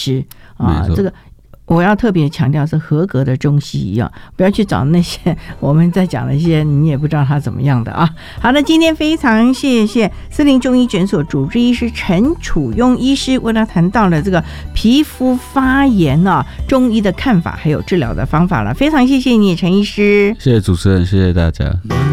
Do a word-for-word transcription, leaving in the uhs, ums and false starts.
师啊，这个。我要特别强调是合格的中西医啊，不要去找那些我们在讲的一些你也不知道他怎么样的啊。好，那今天非常谢谢思林中医诊所主治医师陈楚庸医师为他谈到了这个皮肤发炎啊，中医的看法还有治疗的方法了，非常谢谢你陈医师。 谢谢主持人，谢谢大家。